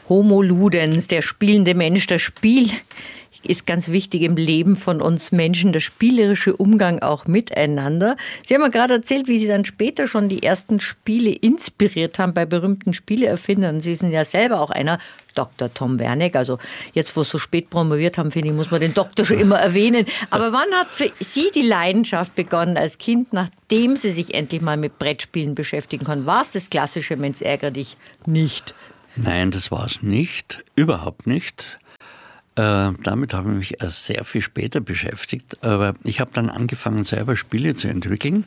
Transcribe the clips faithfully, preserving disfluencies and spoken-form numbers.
Homo ludens, der spielende Mensch, das Spiel ist ganz wichtig im Leben von uns Menschen, der spielerische Umgang auch miteinander. Sie haben ja gerade erzählt, wie Sie dann später schon die ersten Spiele inspiriert haben bei berühmten Spieleerfindern. Sie sind ja selber auch einer, Doktor Tom Werneck. Also jetzt, wo Sie so spät promoviert haben, finde ich, muss man den Doktor schon immer erwähnen. Aber wann hat für Sie die Leidenschaft begonnen als Kind, nachdem Sie sich endlich mal mit Brettspielen beschäftigen konnten? War es das klassische Mensch, ärgere dich nicht? Nein, das war es nicht. Überhaupt nicht. Äh, damit habe ich mich erst sehr viel später beschäftigt. Aber ich habe dann angefangen, selber Spiele zu entwickeln.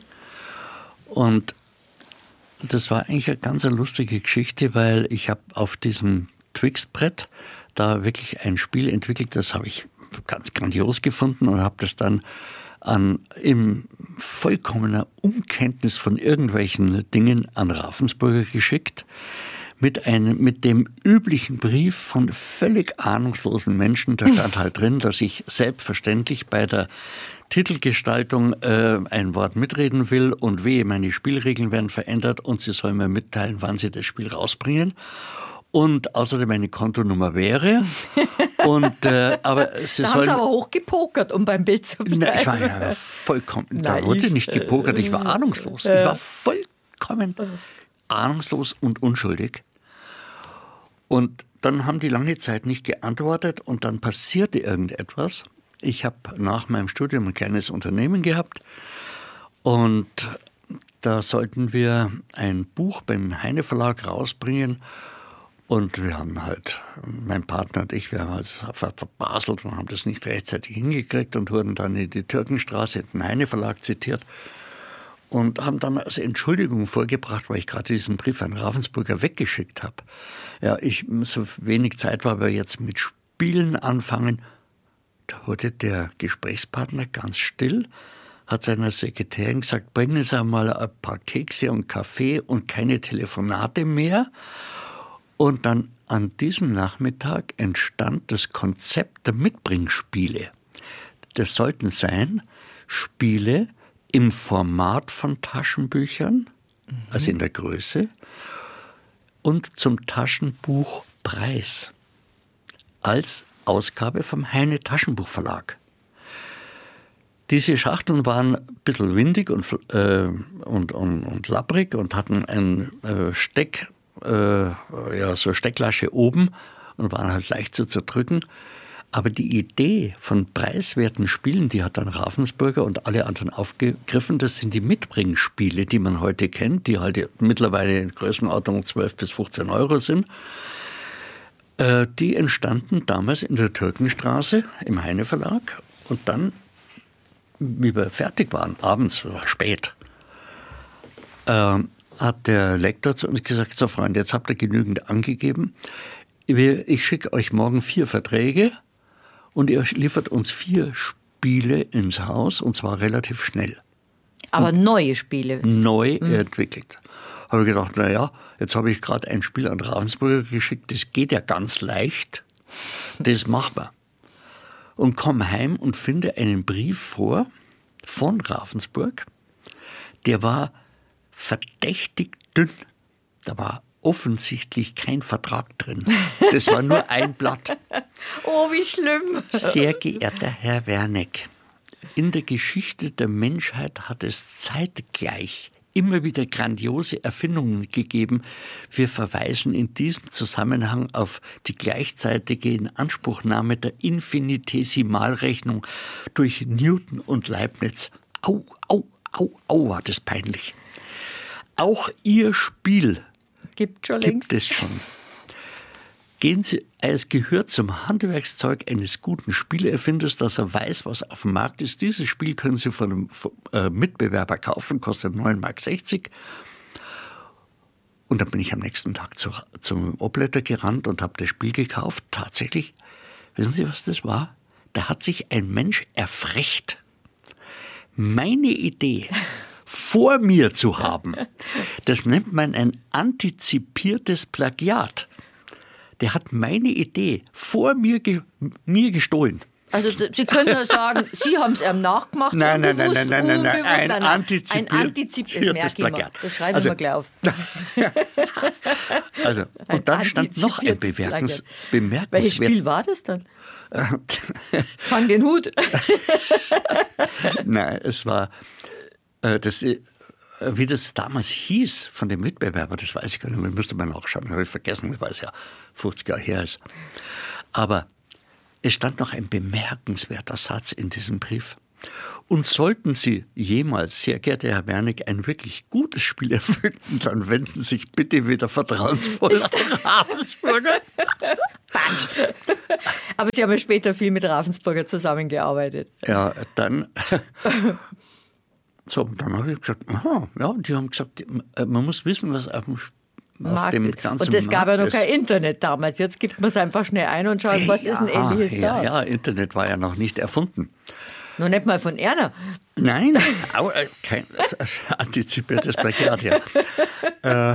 Und das war eigentlich eine ganz eine lustige Geschichte, weil ich habe auf diesem Twix-Brett da wirklich ein Spiel entwickelt, das habe ich ganz grandios gefunden und habe das dann an, in vollkommener Unkenntnis von irgendwelchen Dingen an Ravensburger geschickt. Mit, einem, mit dem üblichen Brief von völlig ahnungslosen Menschen. Da stand halt drin, dass ich selbstverständlich bei der Titelgestaltung äh, ein Wort mitreden will und wehe, meine Spielregeln werden verändert und sie sollen mir mitteilen, wann sie das Spiel rausbringen. Und außerdem meine Kontonummer wäre. Und, äh, aber sie da sollen, haben Sie aber hochgepokert, um beim Bild zu bleiben. Na, ich war ja vollkommen, Naiv. Da wurde nicht gepokert, ich war ahnungslos. Ich war vollkommen ahnungslos und unschuldig. Und dann haben die lange Zeit nicht geantwortet und dann passierte irgendetwas. Ich habe nach meinem Studium ein kleines Unternehmen gehabt und da sollten wir ein Buch beim Heine Verlag rausbringen und wir haben halt, mein Partner und ich, wir haben halt verbaselt und haben das nicht rechtzeitig hingekriegt und wurden dann in die Türkenstraße in den Heine Verlag zitiert. Und haben dann als Entschuldigung vorgebracht, weil ich gerade diesen Brief an Ravensburger weggeschickt habe. Ja, ich so wenig Zeit war, aber jetzt mit Spielen anfangen. Da wurde der Gesprächspartner ganz still, hat seiner Sekretärin gesagt, bringen Sie mal ein paar Kekse und Kaffee und keine Telefonate mehr. Und dann an diesem Nachmittag entstand das Konzept der Mitbringspiele. Das sollten sein Spiele im Format von Taschenbüchern, mhm. also in der Größe, und zum Taschenbuchpreis als Ausgabe vom Heine Taschenbuchverlag. Diese Schachteln waren ein bisschen windig und, äh, und, und, und labbrig und hatten ein äh, Steck, äh, ja, so eine Stecklasche oben und waren halt leicht zu zerdrücken. Aber die Idee von preiswerten Spielen, die hat dann Ravensburger und alle anderen aufgegriffen. Das sind die Mitbringspiele, die man heute kennt, die halt mittlerweile in Größenordnung zwölf bis fünfzehn Euro sind. Äh, die entstanden damals in der Türkenstraße im Heine Verlag. Und dann, wie wir fertig waren, abends, war spät, äh, hat der Lektor zu uns gesagt, so Freunde, jetzt habt ihr genügend angegeben. Ich schicke euch morgen vier Verträge. Und ihr liefert uns vier Spiele ins Haus, und zwar relativ schnell. Aber und neue Spiele? Neu mhm. entwickelt. Habe ich gedacht, naja, jetzt habe ich gerade ein Spiel an Ravensburger geschickt, das geht ja ganz leicht, das machen wir. Und komme heim und finde einen Brief vor von Ravensburg, der war verdächtig dünn. Da war offensichtlich kein Vertrag drin. Das war nur ein Blatt. Oh, wie schlimm. Sehr geehrter Herr Werneck, in der Geschichte der Menschheit hat es zeitgleich immer wieder grandiose Erfindungen gegeben. Wir verweisen in diesem Zusammenhang auf die gleichzeitige Inanspruchnahme der Infinitesimalrechnung durch Newton und Leibniz. Au, au, au, au, war das peinlich. Auch Ihr Spiel Gibt, schon gibt es schon. Gehen Sie, es gehört zum Handwerkszeug eines guten Spielerfinders, dass er weiß, was auf dem Markt ist. Dieses Spiel können Sie von einem äh, Mitbewerber kaufen, kostet neun Mark sechzig. Und dann bin ich am nächsten Tag zu, zum Obletter gerannt und habe das Spiel gekauft. Tatsächlich, wissen Sie, was das war? Da hat sich ein Mensch erfrecht, meine Idee vor mir zu haben. Das nennt man ein antizipiertes Plagiat. Der hat meine Idee vor mir, ge- mir gestohlen. Also Sie können ja sagen, Sie haben es ihm nachgemacht. Nein, nein, nein, unbewusst, nein, nein, nein, unbewusst. ein Nein, antizipiertes Ein antizipiertes Plagiat. Das schreiben Also- wir gleich auf. Also, Ein und dann stand noch ein antizipiertes bemerkens, Plagiat. Welches bemerkenswert. Spiel war das dann? Fang den Hut. Nein, es war, äh, das, äh, wie das damals hieß von dem Mitbewerber, das weiß ich gar nicht mehr, müsste man nachschauen, habe ich vergessen, weil es ja fünfzig Jahre her ist. Aber es stand noch ein bemerkenswerter Satz in diesem Brief. Und sollten Sie jemals, sehr geehrter Herr Wernick, ein wirklich gutes Spiel erfinden, dann wenden Sie sich bitte wieder vertrauensvoll an Ravensburger. Batsch. Aber Sie haben ja später viel mit Ravensburger zusammengearbeitet. Ja, dann, so, dann habe ich gesagt, aha, ja, die haben gesagt, man muss wissen, was auf dem, auf Markt dem ist. ganzen Und es gab ja noch Markt ist. kein Internet damals. Jetzt gibt man es einfach schnell ein und schaut, was ist ein Ja, ähnliches ja, da. ja, Internet war ja noch nicht erfunden. Noch nicht mal von Erna. Nein, au, äh, kein äh, antizipiertes Plagiat, ja. äh,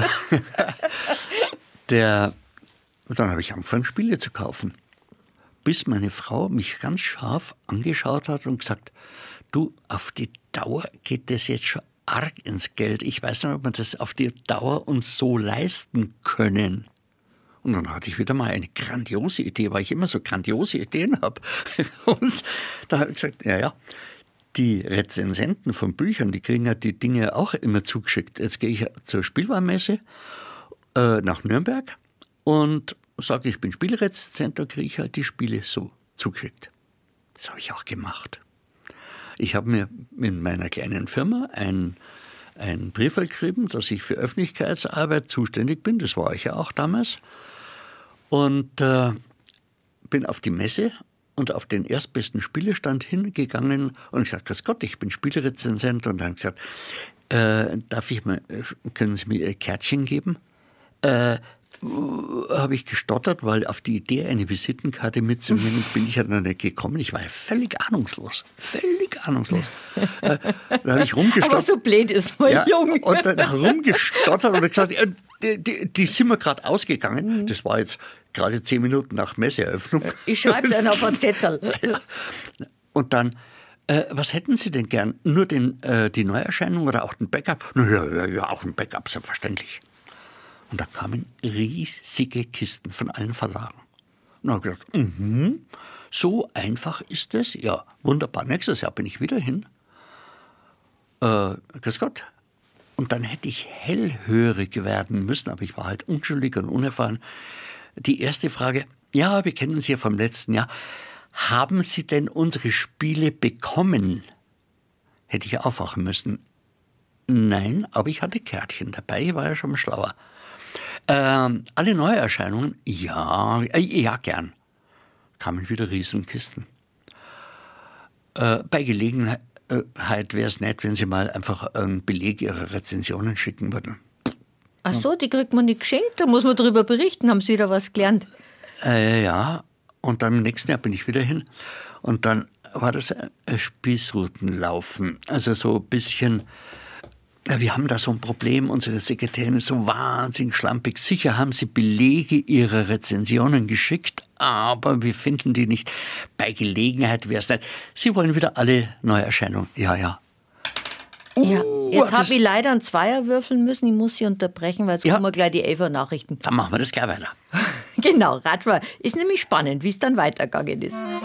der, und dann habe ich angefangen, Spiele zu kaufen. Bis meine Frau mich ganz scharf angeschaut hat und gesagt, du, auf die Dauer geht das jetzt schon arg ins Geld. Ich weiß nicht, ob wir das auf die Dauer uns so leisten können. Und dann hatte ich wieder mal eine grandiose Idee, weil ich immer so grandiose Ideen habe. Und da habe ich gesagt, ja, ja, die Rezensenten von Büchern, die kriegen ja die Dinge auch immer zugeschickt. Jetzt gehe ich zur Spielwarenmesse äh, nach Nürnberg und sage, ich bin Spielrezensent, da kriege ich halt die Spiele so zugeschickt. Das habe ich auch gemacht. Ich habe mir in meiner kleinen Firma ein, ein Brief geschrieben, dass ich für Öffentlichkeitsarbeit zuständig bin. Das war ich ja auch damals. Und äh, bin auf die Messe und auf den erstbesten Spielestand hingegangen und gesagt, grüß Gott, ich bin Spielerezensent. Und dann gesagt, äh, darf ich mal, können Sie mir Ihr Kärtchen geben? Äh, habe ich gestottert, weil auf die Idee, eine Visitenkarte mitzunehmen, bin ich ja noch nicht gekommen. Ich war ja völlig ahnungslos. Völlig ahnungslos. Äh, da habe ich rumgestottert. Aber so blöd ist man Ja, jung. und dann rumgestottert und gesagt, ja, die, die, die sind mir gerade ausgegangen. Das war jetzt gerade zehn Minuten nach Messeeröffnung. Ich schreibe es einem auf einen Zettel. Und dann, äh, was hätten Sie denn gern? Nur den, äh, die Neuerscheinung oder auch den Backup? Na, ja, ja, ja, auch ein Backup, selbstverständlich. Und da kamen riesige Kisten von allen Verlagen. Und dann habe ich gedacht, mhm, so einfach ist es. Ja, wunderbar. Nächstes Jahr bin ich wieder hin. Äh, grüß Gott. Und dann hätte ich hellhörig werden müssen, aber ich war halt unschuldig und unerfahren. Die erste Frage, ja, wir kennen Sie ja vom letzten Jahr. Haben Sie denn unsere Spiele bekommen? Hätte ich aufwachen müssen. Nein, aber ich hatte Kärtchen dabei, ich war ja schon mal schlauer. Ähm, alle Neuerscheinungen, ja, äh, ja, gern. Kamen wieder Riesenkisten. Äh, bei Gelegenheit wäre es nett, wenn Sie mal einfach einen Beleg Ihrer Rezensionen schicken würden. Ach so, die kriegt man nicht geschenkt, da muss man darüber berichten, haben Sie wieder was gelernt. Äh, ja, und dann im nächsten Jahr bin ich wieder hin. Und dann war das ein Spießrutenlaufen. Also so ein bisschen, ja, wir haben da so ein Problem, unsere Sekretärin ist so wahnsinnig schlampig. Sicher haben Sie Belege Ihrer Rezensionen geschickt, aber wir finden die nicht. Bei Gelegenheit wäre es nicht. Sie wollen wieder alle Neuerscheinungen. Ja, ja. Ja, jetzt habe das- ich leider einen Zweier würfeln müssen, ich muss Sie unterbrechen, weil jetzt Ja. kommen gleich die Elfer Nachrichten. Dann machen wir das gleich weiter. Genau, Radfahren ist nämlich spannend, wie es dann weitergegangen ist.